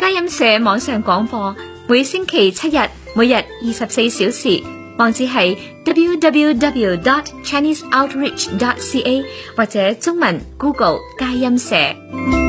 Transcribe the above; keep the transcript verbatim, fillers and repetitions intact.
佳音社網上廣播，每星期七日，每日二十四小時，網址係 double-u double-u double-u dot chinese outreach dot c a 或者中文 Google 佳音社。